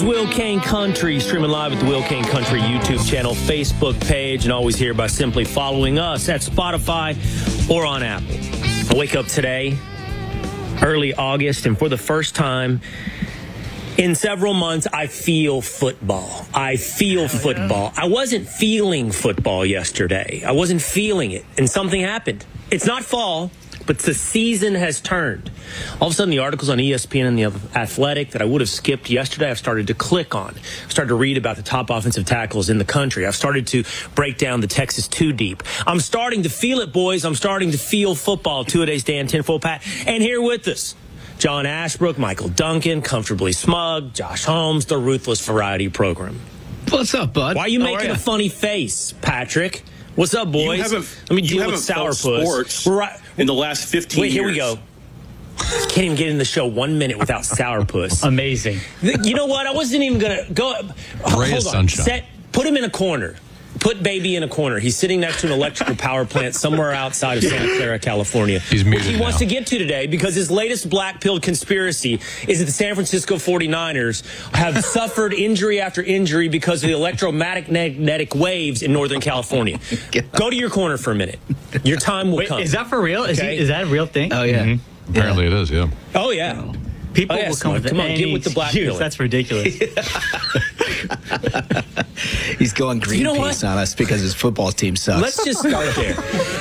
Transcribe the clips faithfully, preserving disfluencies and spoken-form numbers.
is Will Kane Country, streaming live at the Will Kane Country YouTube channel, Facebook page, and always here by simply following us at Spotify or on Apple. I wake up today, early August, and for the first time in several months, I feel football. I feel football. I wasn't feeling football yesterday. I wasn't feeling it, and something happened. It's not fall, but the season has turned. All of a sudden, the articles on E S P N and the Athletic that I would have skipped yesterday, I've started to click on. I've started to read about the top offensive tackles in the country. I've started to break down the Texas two deep. I'm starting to feel it, boys. I'm starting to feel football. Two-a-days Dan, Tinfoil Pat, and here with us, John Ashbrook, Michael Duncan, Comfortably Smug, Josh Holmes, the Ruthless Variety Program. What's up, bud? Why are you How making are a funny face, Patrick? What's up, boys? You haven't, Let me you deal with sourpuss. Sports We're right. in the last fifteen Wait, here years. we go. Can't even get in the show one minute without sourpuss. Amazing. You know what? I wasn't even going to go. Ray Hold of on. sunshine. Set, put him in a corner. Put baby in a corner. He's sitting next to an electrical power plant somewhere outside of Santa Clara, California. He's Which muted he wants now. to get to today because his latest black-pilled conspiracy is that the San Francisco forty-niners have suffered injury after injury because of the electromagnetic waves in Northern California. Go to your corner for a minute. Your time will Wait, come. is that for real? Is, Okay. he, is that a real thing? Oh, yeah. Mm-hmm. Apparently it is, yeah. Oh, yeah. People Oh, yeah, will come Smug. with Come on, any get with the black excuse. pilling. That's ridiculous. He's going Greenpeace You know what? on us because his football team sucks. Let's just start there.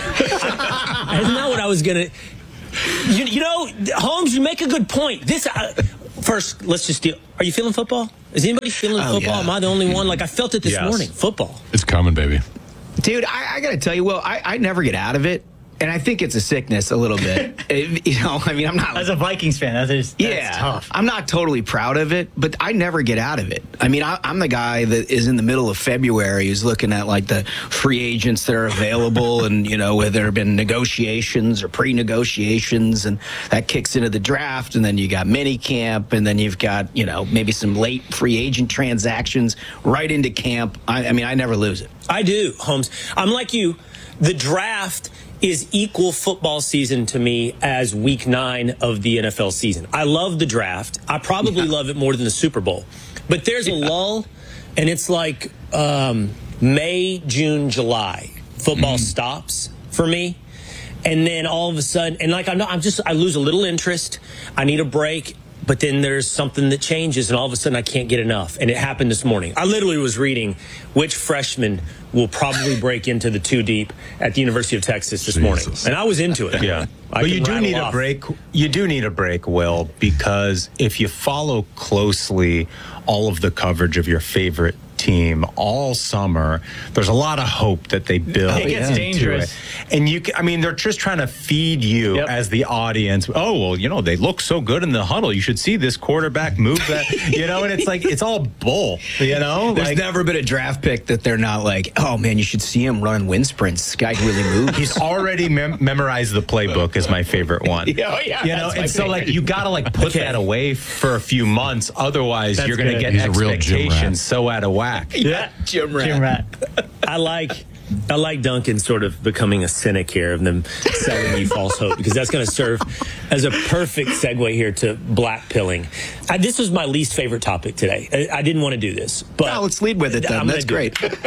That's not what I was going to... You, you know, Holmes, you make a good point. This... Uh, first, let's just deal... Are you feeling football? Is anybody feeling Oh, football? yeah. Am I the only one? Like, I felt it this Yes. morning. Football. It's coming, baby. Dude, I, I got to tell you, well, I, I never get out of it. And I think it's a sickness a little bit. It- you know, I mean, I'm not... As a Vikings fan, that is that's yeah, tough. I'm not totally proud of it, but I never get out of it. I mean, I, I'm the guy that is in the middle of February who's looking at like the free agents that are available, and you know, whether there have been negotiations or pre-negotiations, and that kicks into the draft, and then you got mini camp, and then you've got you know maybe some late free agent transactions right into camp. I, I mean, I never lose it. I do, Holmes. I'm like you. The draft is equal football season to me as week nine of the N F L season. I love the draft. I probably love it more than the Super Bowl. But there's a lull, and it's like um, May, June, July. Football Mm-hmm. stops for me. And then all of a sudden, and like I'm not, I'm just, I lose a little interest. I need a break. But then there's something that changes, and all of a sudden I can't get enough. And it happened this morning. I literally was reading which freshman will probably break into the two deep at the University of Texas this morning. Jesus. And I was into it. Yeah. I But you can do rattle need a off. break. You do need a break, Will, because if you follow closely all of the coverage of your favorite team all summer, there's a lot of hope that they build. It gets into dangerous. it. And you, ca- I mean, they're just trying to feed you Yep. as the audience. Oh, well, you know, they look so good in the huddle. You should see this quarterback move that, you know, and it's like, it's all bull, you know? There's Like, never been a draft pick that they're not like, oh man, you should see him running wind sprints. This guy really moves. He's already mem- memorized the playbook is my favorite one. Yeah, oh, yeah, you know, that's my and so like favorite. you gotta like put Okay. that away for a few months. Otherwise, That's you're gonna good. get He's a real gym rat. expectations so out of whack. Yeah. Jim Rat. Jim Rat. I like I like Duncan sort of becoming a cynic here of them selling you false hope, because that's going to serve as a perfect segue here to black pilling. I, this was my least favorite topic today. I, I didn't want to do this, but No, let's lead with it then. I'm That's gonna do great.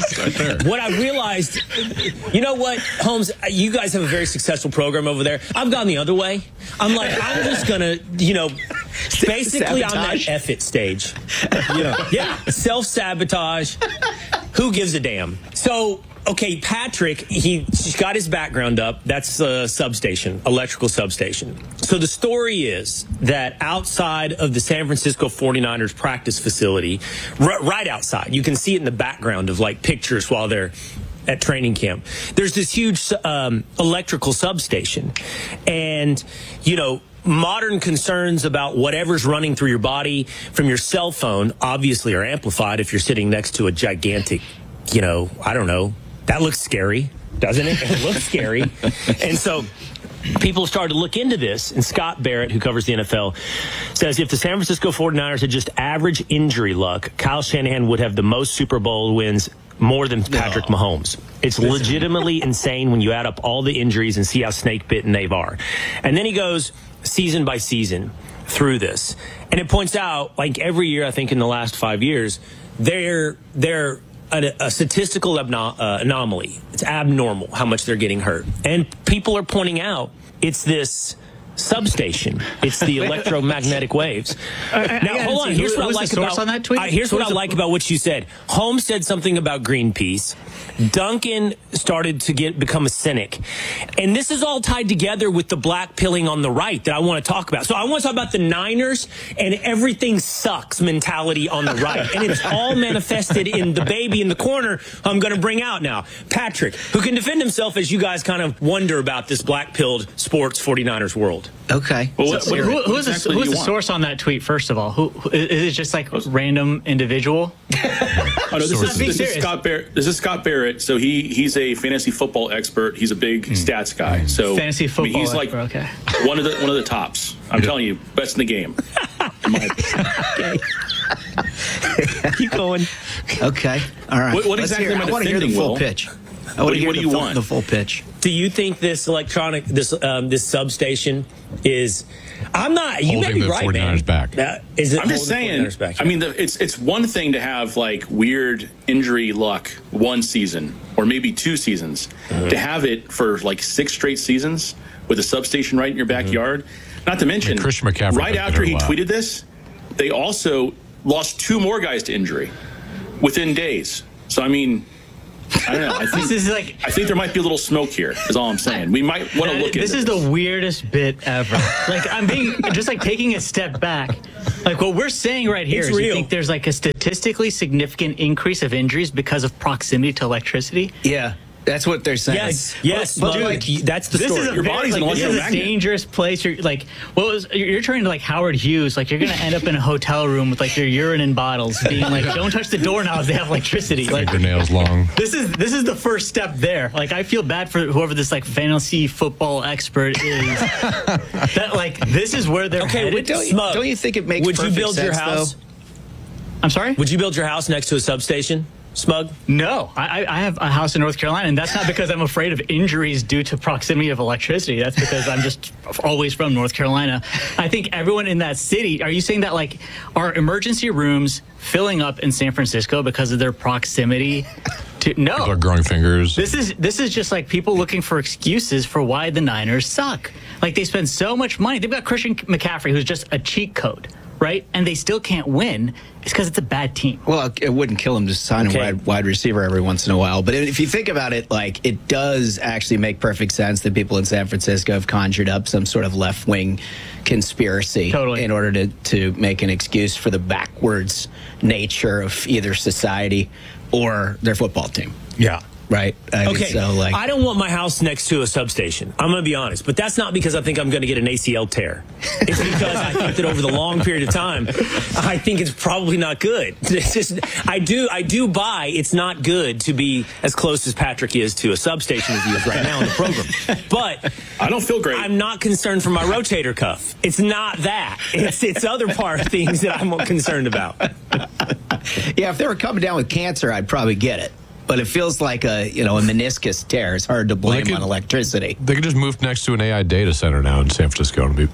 it. What I realized, you know what, Holmes, you guys have a very successful program over there. I've gone the other way. I'm like, I'm just going to, you know, basically I'm at Sabotage? F it stage. You know, yeah, self-sabotage. Who gives a damn? So, okay, Patrick, he, he's got his background up. That's a substation, electrical substation. So the story is that outside of the San Francisco forty-niners practice facility, r- right outside, you can see it in the background of like pictures while they're at training camp. There's this huge um, electrical substation. And, you know, modern concerns about whatever's running through your body from your cell phone obviously are amplified if you're sitting next to a gigantic, you know, I don't know. That looks scary, doesn't it? It looks scary. And so people started to look into this, and Scott Barrett, who covers the N F L, says if the San Francisco forty-niners had just average injury luck, Kyle Shanahan would have the most Super Bowl wins, more than Patrick no. Mahomes. It's legitimately insane when you add up all the injuries and see how snake bitten they are. And then he goes season by season. through this, and it points out, like every year, I think in the last five years, they're they're a, a statistical abno- uh, anomaly. It's abnormal how much they're getting hurt, and people are pointing out it's this substation. It's the electromagnetic waves. I, I, Now, I hold on. see. Here's Who- what I who's the like source about on that tweet? Uh, here's what Who's I the- like about what you said. Holmes said something about Greenpeace. Duncan started to get become a cynic, and this is all tied together with the black pilling on the right that I want to talk about. So I want to talk about the Niners and everything sucks mentality on the right, and it's all manifested in the baby in the corner. I'm going to bring out now Patrick, who can defend himself as you guys kind of wonder about this black pilled sports 49ers world. Okay. Well, what, So what, who, what who's exactly the, do who's you the want? source on that tweet? First of all, who, who is it? Just like a random individual? Oh, no, this Sources. is, this is Serious. Scott Barrett. This is Scott Barrett. So he he's a fantasy football expert. He's a big stats guy. So Fantasy I mean, he's football like expert, okay. one of the one of the tops. I'm telling you, best in the game. In my opinion. Keep going. Okay. All right. What- what Let's exactly hear, am I I want to hear the defending, full Will? pitch. I What want do to you- hear what the, do you full, want? the full pitch. Do you think this electronic, this um, this substation is? I'm not. You may Holding be the right, man. 49ers back. Uh, is it? I'm just holding the saying. 49ers back? I mean, the, it's it's one thing to have like weird injury luck one season or maybe two seasons. Mm-hmm. To have it for like six straight seasons with a substation right in your backyard. Not to mention, I mean, Christian McCaffrey right has been after hurt a he lot. tweeted this, they also lost two more guys to injury within days. So I mean, I don't know. I think This is like I think there might be a little smoke here. Is all I'm saying. We might want to That- look this into is the weirdest bit ever. Like I'm being just like taking a step back. Like what we're saying right here It's is you real. think there's like a statistically significant increase of injuries because of proximity to electricity. Yeah. That's what they're saying. yes, yes, but but like, that's the This story. is a Your very, body's like, an this is a electromagnet. dangerous place. You're like, what was you're you're turning to like Howard Hughes. Like you're gonna end up in a hotel room with like your urine in bottles, being like, don't touch the doorknobs. They have electricity. Like Fingernails long. this is this is the first step there. Like I feel bad for whoever this like fantasy football expert is. That like this is where they're Okay, headed. wait, don't you- Don't, don't you think it makes Would you perfect build your sense, house? though? I'm sorry. Would you build your house next to a substation, Smug? No, I, I I have a house in North Carolina, and that's not because I'm afraid of injuries due to proximity of electricity. That's because I'm just always from North Carolina. I think everyone in that city, are you saying that like are emergency rooms filling up in San Francisco because of their proximity to no. People are growing fingers. This is this is just like people looking for excuses for why the Niners suck. Like they spend so much money. They've got Christian McCaffrey, who's just a cheat code, right? And they still can't win. It's because it's a bad team. Well, it wouldn't kill him to sign Okay. a wide, wide receiver every once in a while. But if you think about it, like it does actually make perfect sense that people in San Francisco have conjured up some sort of left wing conspiracy Totally. in order to, to make an excuse for the backwards nature of either society or their football team. Yeah. Right? I mean, Okay, so like, I don't want my house next to a substation. I'm going to be honest, but that's not because I think I'm going to get an A C L tear. It's because I think that over the long period of time, I think it's probably not good. It's just I do I do buy it's not good to be as close as Patrick is to a substation as he is right now in the program. But I don't feel great. I'm not concerned for my rotator cuff. It's not that. It's it's other part of things that I'm concerned about. yeah, if they were coming down with cancer, I'd probably get it. But it feels like a you know a meniscus tear. It's hard to blame Well, they on could- electricity. They could just move next to an A I data center now in San Francisco and be.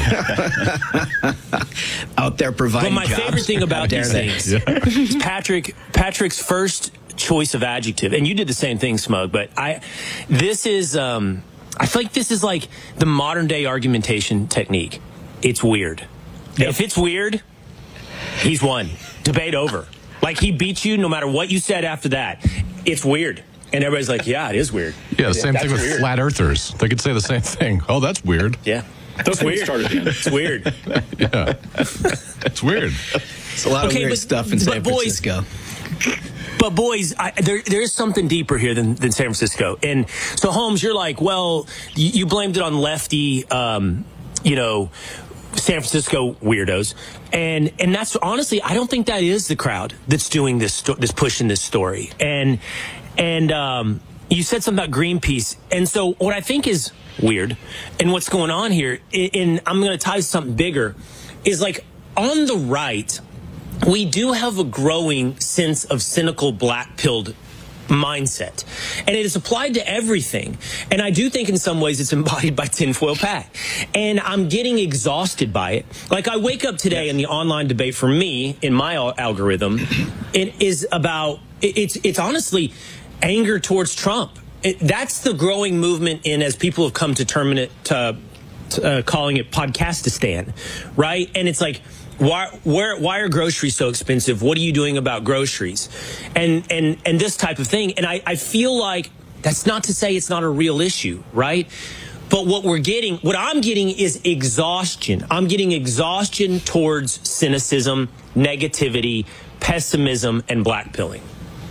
Out there But providing my jobs. favorite thing How about dare these they? things is Patrick Patrick's first choice of adjective, and you did the same thing, Smug. But I, this is, um, I feel like this is like the modern day argumentation technique. It's weird. If it's weird, he's won. Debate over. Like he beats you no matter what you said after that. It's weird. And everybody's like, yeah, it is weird. Yeah, the same That's thing with weird. flat earthers. They could say the same thing. Oh, that's weird. Yeah. Don't get me weird. started, Dan. It's weird. Yeah. It's weird. It's a lot of Okay, weird but- stuff in but San boys- Francisco. But boys, I, there there is something deeper here than, than San Francisco. And so Holmes, you're like, well, you, you blamed it on lefty, um, you know, San Francisco weirdos, and and that's honestly, I don't think that is the crowd that's doing this sto- this pushing this story. And and um, you said something about Greenpeace, and so what I think is weird, and what's going on here, and and I'm going to tie to something bigger, is like on the right. We do have a growing sense of cynical black-pilled mindset. And it is applied to everything. And I do think in some ways it's embodied by Tinfoil Pat. And I'm getting exhausted by it. Like I wake up today in the online debate for me, in my al- algorithm, it is about, it, it's, it's honestly anger towards Trump. It, that's the growing movement in, as people have come to term it, to, to uh, calling it Podcastistan, right? And it's like, Why, where, why are groceries so expensive? What are you doing about groceries? And, and, and this type of thing. And I, I feel like that's not to say it's not a real issue, right? But what we're getting, what I'm getting is exhaustion. I'm getting exhaustion towards cynicism, negativity, pessimism, and blackpilling.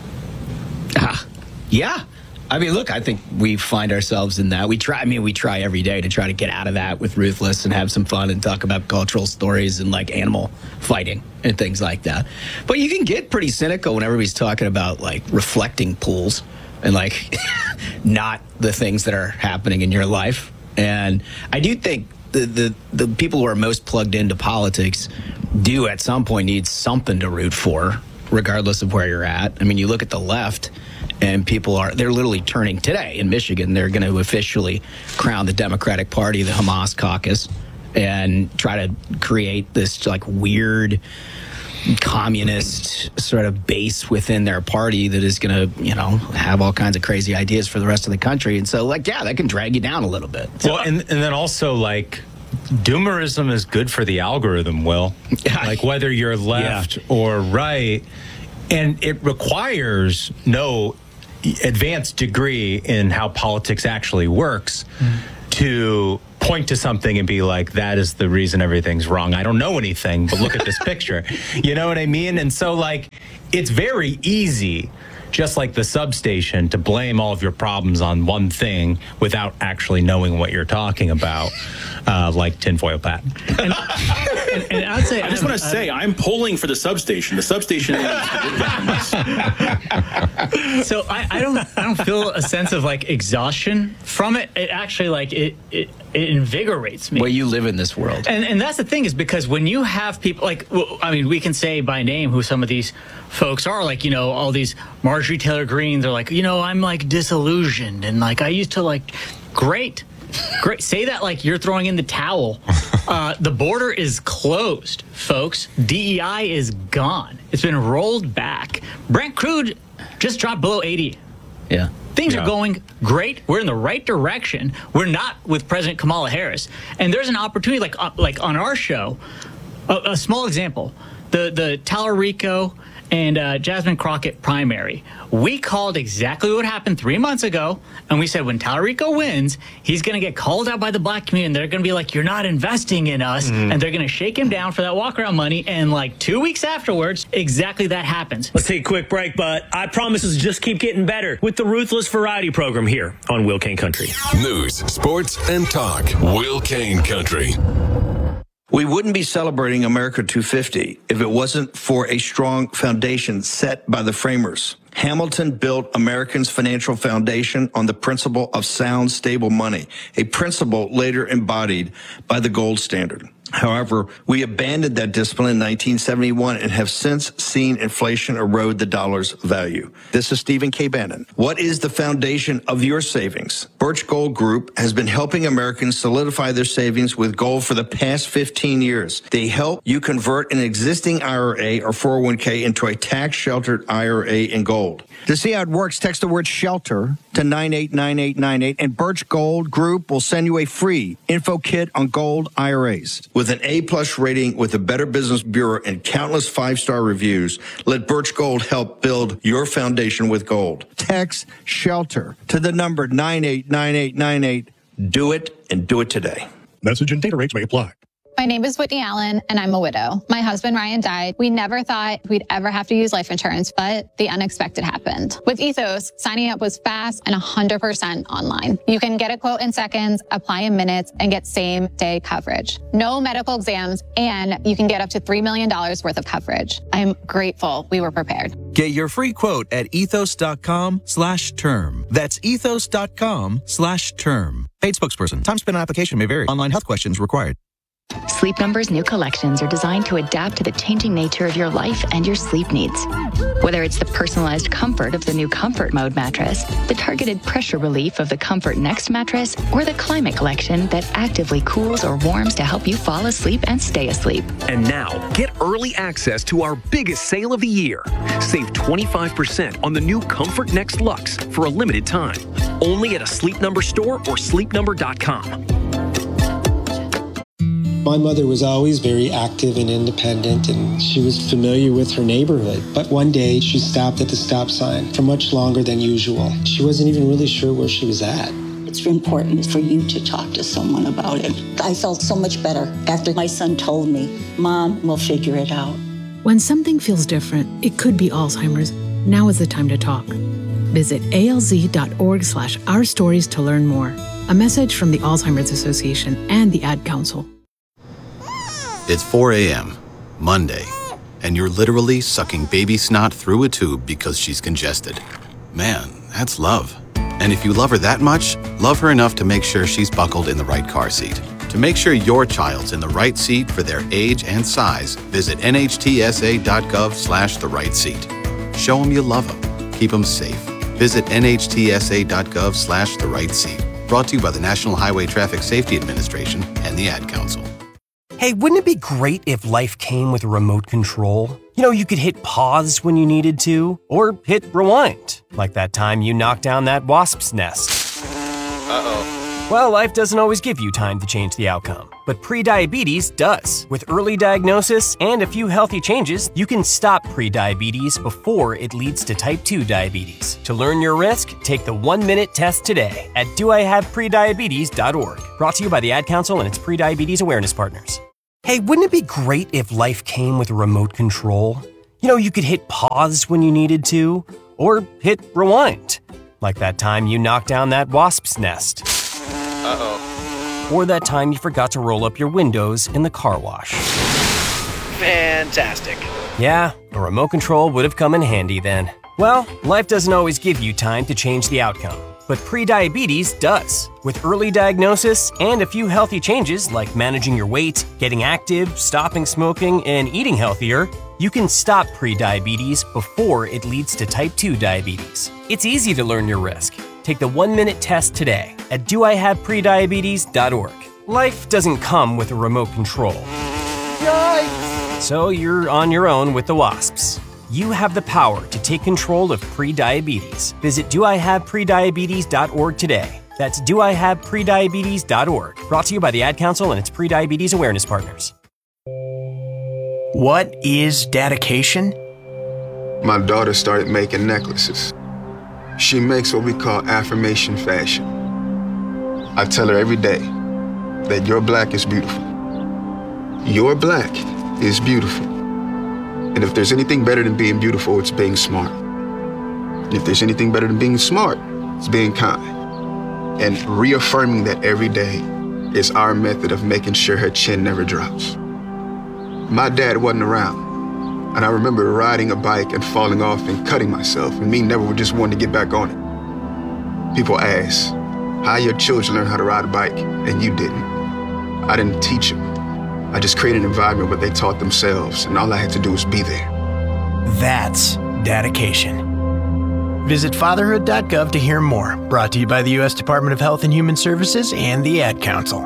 Ah, yeah. I mean, look, I think we find ourselves in that. We try, I mean, we try every day to try to get out of that with Ruthless and have some fun and talk about cultural stories and like animal fighting and things like that. But you can get pretty cynical when everybody's talking about like reflecting pools and like not the things that are happening in your life. And I do think the, the, the people who are most plugged into politics do at some point need something to root for, regardless of where you're at. I mean, you look at the left, and people are, they're literally turning today in Michigan. They're going to officially crown the Democratic Party the Hamas caucus and try to create this like weird communist sort of base within their party that is going to, you know, have all kinds of crazy ideas for the rest of the country. And so, like, yeah, that can drag you down a little bit. So, well, and, and then also, like, doomerism is good for the algorithm, Will. Like, whether you're left yeah. or right. And it requires no advanced degree in how politics actually works mm. to point to something and be like, that is the reason everything's wrong. I don't know anything, but look at this picture. You know what I mean? And so, like, it's very easy, just like the substation, to blame all of your problems on one thing without actually knowing what you're talking about, uh, like Tinfoil Pat. And, and, and I'd say, I just want to say, I'm polling for the substation. The substation is so I, I don't, I don't feel a sense of like exhaustion from it. It actually like it, it, it invigorates me. Well, you live in this world, and and that's the thing is because when you have people like, well, I mean, we can say by name who some of these folks are, like, you know, all these Marjorie Taylor Greene. They're like, you know, I'm like disillusioned, and like I used to like, great. Great. Say that like you're throwing in the towel. Uh, the border is closed, folks. D E I is gone. It's been rolled back. Brent crude just dropped below eighty. Yeah. Things yeah. are going great. We're in the right direction. We're not with President Kamala Harris. And there's an opportunity, like uh, like on our show, a, a small example, the, the Tallarico and uh, Jasmine Crockett primary. We called exactly what happened three months ago, and we said when Tallarico wins, he's going to get called out by the black community, and they're going to be like, you're not investing in us, mm. and they're going to shake him down for that walk-around money, and like two weeks afterwards, exactly that happens. Let's take a quick break, but I promise us just keep getting better with the Ruthless Variety Program here on Will Kane Country. News, sports, and talk. Will Kane Country. We wouldn't be celebrating America two fifty if it wasn't for a strong foundation set by the framers. Hamilton built Americans' financial foundation on the principle of sound, stable money, a principle later embodied by the gold standard. However, we abandoned that discipline in nineteen seventy-one and have since seen inflation erode the dollar's value. This is Stephen K. Bannon. What is the foundation of your savings? Birch Gold Group has been helping Americans solidify their savings with gold for the past fifteen years. They help you convert an existing I R A or four oh one k into a tax-sheltered I R A in gold. To see how it works, text the word SHELTER to nine eight nine eight nine eight, and Birch Gold Group will send you a free info kit on gold I R As. With an A-plus rating with the Better Business Bureau and countless five-star reviews, let Birch Gold help build your foundation with gold. Text SHELTER to the number nine eight nine eight nine eight. Do it, and do it today. Message and data rates may apply. My name is Whitney Allen, and I'm a widow. My husband, Ryan, died. We never thought we'd ever have to use life insurance, but the unexpected happened. With Ethos, signing up was fast and one hundred percent online. You can get a quote in seconds, apply in minutes, and get same-day coverage. No medical exams, and you can get up to three million dollars worth of coverage. I'm grateful we were prepared. Get your free quote at ethos.com slash term. That's ethos.com slash term. Paid spokesperson. Time spent on application may vary. Online health questions required. Sleep Number's new collections are designed to adapt to the changing nature of your life and your sleep needs. Whether it's the personalized comfort of the new Comfort Mode mattress, the targeted pressure relief of the Comfort Next mattress, or the Climate Collection that actively cools or warms to help you fall asleep and stay asleep. And now, get early access to our biggest sale of the year. Save twenty-five percent on the new Comfort Next Luxe for a limited time. Only at a Sleep Number store or sleep number dot com. My mother was always very active and independent, and she was familiar with her neighborhood. But one day, she stopped at the stop sign for much longer than usual. She wasn't even really sure where she was at. It's important for you to talk to someone about it. I felt so much better after my son told me, Mom, we'll figure it out. When something feels different, it could be Alzheimer's. Now is the time to talk. Visit alz.org slash our stories to learn more. A message from the Alzheimer's Association and the Ad Council. It's four a.m., Monday, and you're literally sucking baby snot through a tube because she's congested. Man, that's love. And if you love her that much, love her enough to make sure she's buckled in the right car seat. To make sure your child's in the right seat for their age and size, visit nhtsa.gov slash the right seat. Show them you love them. Keep them safe. Visit nhtsa.gov slash the right seat. Brought to you by the National Highway Traffic Safety Administration and the Ad Council. Hey, wouldn't it be great if life came with a remote control? You know, you could hit pause when you needed to, or hit rewind, like that time you knocked down that wasp's nest. Uh-oh. Well, life doesn't always give you time to change the outcome, but prediabetes does. With early diagnosis and a few healthy changes, you can stop prediabetes before it leads to type two diabetes. To learn your risk, take the one-minute test today at do I have prediabetes dot org. Brought to you by the Ad Council and its prediabetes awareness partners. Hey, wouldn't it be great if life came with a remote control? You know, you could hit pause when you needed to, or hit rewind, like that time you knocked down that wasp's nest. Uh-oh. Or that time you forgot to roll up your windows in the car wash. Fantastic. Yeah, a remote control would have come in handy then. Well, life doesn't always give you time to change the outcome, but prediabetes does. With early diagnosis and a few healthy changes like managing your weight, getting active, stopping smoking, and eating healthier, you can stop prediabetes before it leads to type two diabetes. It's easy to learn your risk. Take the one-minute test today at do I have prediabetes dot org. Life doesn't come with a remote control. Yikes! So you're on your own with the wasps. You have the power to take control of prediabetes. Visit do I have prediabetes dot org today. That's do I have prediabetes dot org. Brought to you by the Ad Council and its prediabetes awareness partners. What is dedication? My daughter started making necklaces. She makes what we call affirmation fashion. I tell her every day that your black is beautiful. Your black is beautiful. And if there's anything better than being beautiful, it's being smart. And if there's anything better than being smart, it's being kind. And reaffirming that every day is our method of making sure her chin never drops. My dad wasn't around. And I remember riding a bike and falling off and cutting myself, and me never just wanting to get back on it. People ask, how your children learn how to ride a bike, and you didn't. I didn't teach them. I just created an environment where they taught themselves, and all I had to do was be there. That's dedication. Visit fatherhood dot gov to hear more. Brought to you by the U S Department of Health and Human Services and the Ad Council.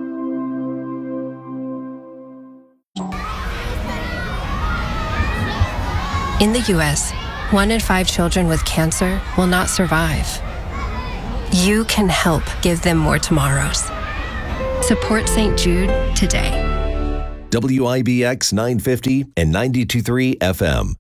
In the U S, one in five children with cancer will not survive. You can help give them more tomorrows. Support Saint Jude today. W I B X nine fifty and ninety-two point three F M.